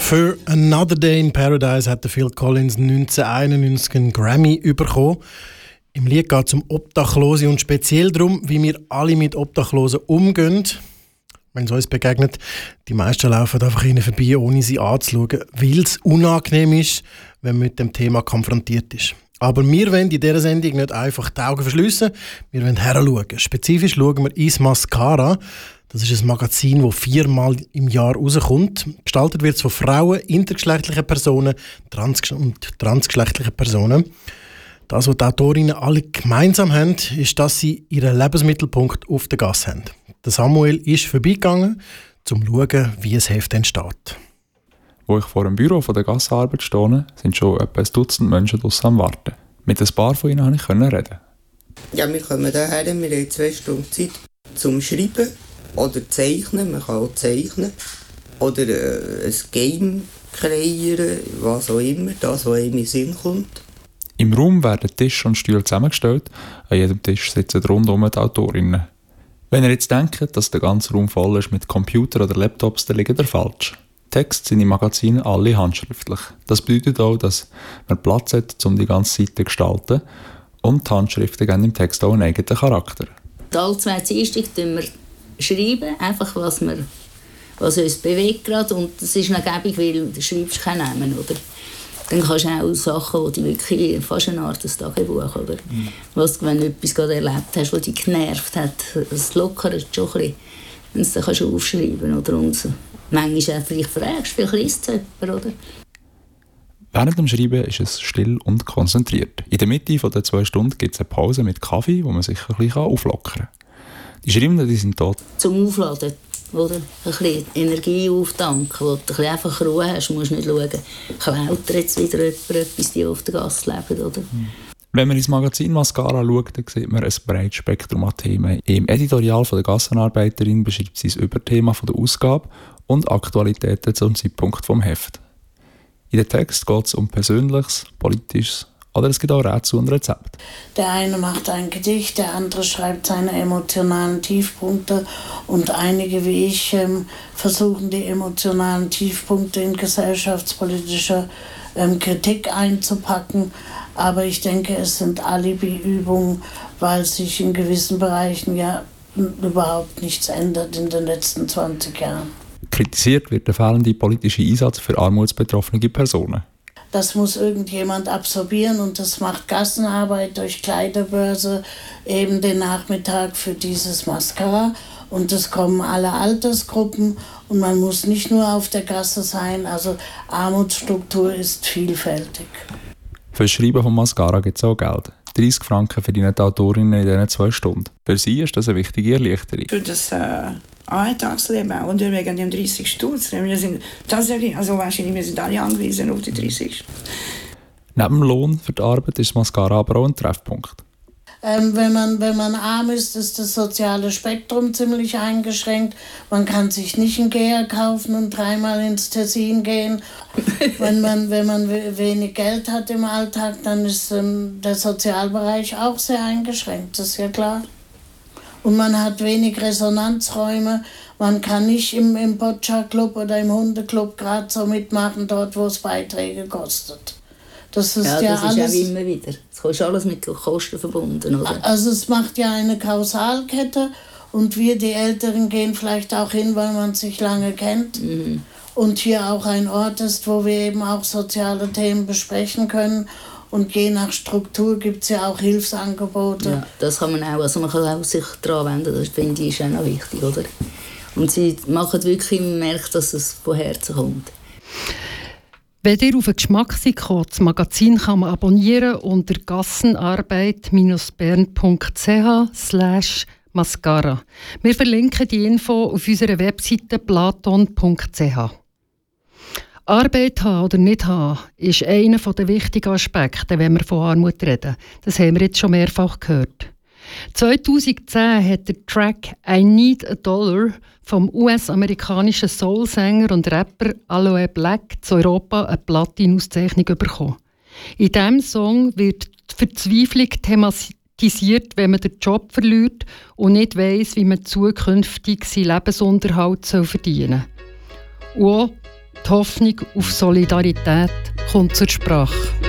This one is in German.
Für «Another Day in Paradise» hat Phil Collins 1991 einen Grammy bekommen. Im Lied geht es um Obdachlose und speziell darum, wie wir alle mit Obdachlosen umgehen. Wenn es uns begegnet, die meisten laufen einfach ihnen vorbei, ohne sie anzuschauen, weil es unangenehm ist, wenn man mit dem Thema konfrontiert ist. Aber wir wollen in dieser Sendung nicht einfach die Augen verschliessen, wir wollen heranschauen. Spezifisch schauen wir ins Mascara. Das ist ein Magazin, das 4-mal im Jahr rauskommt. Gestaltet wird es von Frauen, intergeschlechtlichen Personen und transgeschlechtlichen Personen. Das, was die Autorinnen alle gemeinsam haben, ist, dass sie ihren Lebensmittelpunkt auf der Gasse haben. Der Samuel ist vorbeigegangen, um zu schauen, wie ein Heft entsteht. Wo ich vor dem Büro von der Gassenarbeit stehe, sind schon etwa ein Dutzend Menschen draussen am Warten. Mit ein paar von ihnen konnte ich reden. Ja, wir kommen hierher, wir haben 2 Stunden Zeit zum Schreiben oder zeichnen. Man kann auch zeichnen. Oder ein Game kreieren, was auch immer, das, was einem in den Sinn kommt. Im Raum werden Tisch und Stühle zusammengestellt. An jedem Tisch sitzen rundum die Autorinnen. Wenn ihr jetzt denkt, dass der ganze Raum voll ist mit Computern oder Laptops, dann liegt ihr falsch. Die Texte sind im Magazin alle handschriftlich. Das bedeutet auch, dass man Platz hat, um die ganze Seite zu gestalten. Und die Handschriften geben im Text auch einen eigenen Charakter. Alle 2 Dienstag schreiben wir, einfach was uns bewegt gerade. Und das ist noch gäbig, weil du schreibst keinen Namen, oder? Dann kannst du auch Sachen, die wirklich fast eine Art Tagebuch, oder? Was, wenn du etwas gerade erlebt hast, das dich genervt hat, das lockert schon ein bisschen. Und dann kannst du aufschreiben, oder? Und manchmal auch vielleicht fragst, vielleicht liest es jemand, oder? Während dem Schreiben ist es still und konzentriert. In der Mitte der 2 Stunden gibt es eine Pause mit Kaffee, wo man sich ein bisschen auflockern kann. Die Schreibenden sind dort zum Aufladen, oder? Ein bisschen Energie auftanken, wo du ein bisschen einfach Ruhe hast. Du musst nicht schauen, klaut jetzt wieder jemand etwas, die auf der Gasse leben, oder? Wenn man ins Magazin Mascara schaut, dann sieht man ein breites Spektrum an Themen. Im Editorial von der Gassenarbeiterin beschreibt sie das Überthema der Ausgabe und Aktualitäten zum Zeitpunkt vom Heft. In den Text geht es um Persönliches, Politisches, oder es gibt auch Rätsel und Rezepte. Der eine macht ein Gedicht, der andere schreibt seine emotionalen Tiefpunkte und einige wie ich versuchen die emotionalen Tiefpunkte in gesellschaftspolitischer Kritik einzupacken. Aber ich denke, es sind Alibi-Übungen, weil sich in gewissen Bereichen ja überhaupt nichts ändert in den letzten 20 Jahren. Kritisiert wird der fehlende politische Einsatz für armutsbetroffene Personen. Das muss irgendjemand absorbieren und das macht Gassenarbeit durch Kleiderbörse eben den Nachmittag für dieses Mascara. Und es kommen alle Altersgruppen und man muss nicht nur auf der Gasse sein, also Armutsstruktur ist vielfältig. Für das Schreiben von Mascara gibt es auch Geld. 30 Franken verdienen die Autorinnen in diesen 2 Stunden. Für sie ist das eine wichtige Erleichterung. Für das Alltagsleben auch und wegen dem 30 Stutz. Wir sind tatsächlich, also wahrscheinlich, wir sind alle angewiesen auf die 30. Neben dem Lohn für die Arbeit ist Mascara aber auch ein Treffpunkt. Wenn man arm ist, ist das soziale Spektrum ziemlich eingeschränkt. Man kann sich nicht einen Geher kaufen und 3-mal ins Tessin gehen. Wenn man wenig Geld hat im Alltag, dann ist der Sozialbereich auch sehr eingeschränkt, das ist ja klar. Und man hat wenig Resonanzräume. Man kann nicht im Boccia-Club oder im Hundeclub gerade so mitmachen, dort wo es Beiträge kostet. Das ist ja das alles, ist ja immer wieder. Das ist alles mit Kosten verbunden, oder? Also es macht ja eine Kausalkette und wir, die Älteren, gehen vielleicht auch hin, weil man sich lange kennt. Mhm. Und hier auch ein Ort ist, wo wir eben auch soziale Themen besprechen können. Und je nach Struktur gibt es ja auch Hilfsangebote. Ja, das kann man auch. Also man kann auch sich daran wenden, das finde ich ist auch noch wichtig, oder? Und sie machen wirklich, man merkt, dass es von Herzen kommt. Wenn ihr auf den Geschmack seid, das Magazin kann man abonnieren unter gassenarbeit-bern.ch/mascara. Wir verlinken die Info auf unserer Webseite platon.ch. Arbeit haben oder nicht haben, ist einer der wichtigen Aspekte, wenn wir von Armut reden. Das haben wir jetzt schon mehrfach gehört. 2010 hat der Track «I Need a Dollar» vom US-amerikanischen Soul-Sänger und Rapper Aloe Black zu Europa eine Platin-Auszeichnung bekommen. In diesem Song wird die Verzweiflung thematisiert, wenn man den Job verliert und nicht weiss, wie man zukünftig seinen Lebensunterhalt verdienen soll. Und auch Die Hoffnung auf Solidarität kommt zur Sprache.